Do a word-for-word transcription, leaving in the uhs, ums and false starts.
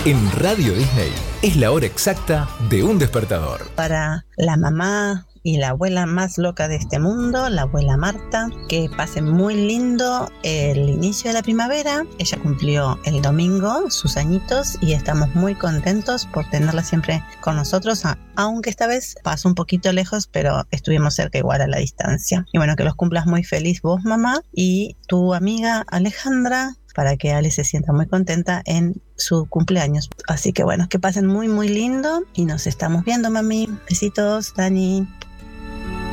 En Radio Disney es la hora exacta de un despertador. Para la mamá y la abuela más loca de este mundo, la abuela Marta, que pasen muy lindo el inicio de la primavera. Ella cumplió el domingo sus añitos y estamos muy contentos por tenerla siempre con nosotros, aunque esta vez pasó un poquito lejos, pero estuvimos cerca igual a la distancia. Y bueno, que los cumplas muy feliz vos, mamá, y tu amiga Alejandra, para que Ale se sienta muy contenta en su cumpleaños. Así que bueno, que pasen muy muy lindo y nos estamos viendo, mami. Besitos, Dani.